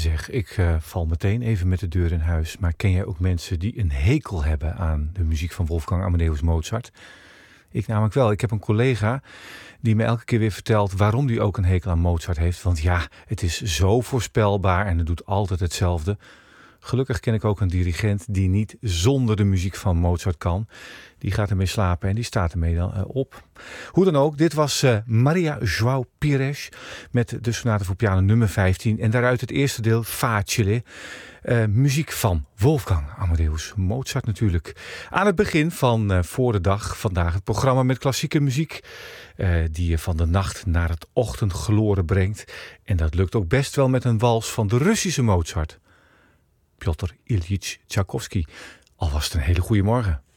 Zeg, ik val meteen even met de deur in huis. Maar ken jij ook mensen die een hekel hebben aan de muziek van Wolfgang Amadeus Mozart? Ik namelijk wel. Ik heb een collega die me elke keer weer vertelt waarom hij ook een hekel aan Mozart heeft. Want ja, het is zo voorspelbaar en het doet altijd hetzelfde. Gelukkig ken ik ook een dirigent die niet zonder de muziek van Mozart kan. Die gaat ermee slapen en die staat ermee dan op. Hoe dan ook, dit was Maria João Pires met de sonate voor piano nummer 15. En daaruit het eerste deel, Facile. Muziek van Wolfgang Amadeus Mozart natuurlijk. Aan het begin van Voor de Dag vandaag het programma met klassieke muziek. Die je van de nacht naar het ochtendgloren brengt. En dat lukt ook best wel met een wals van de Russische Mozart. Piotr Ilyich Tchaikovsky. Alvast een hele goede morgen.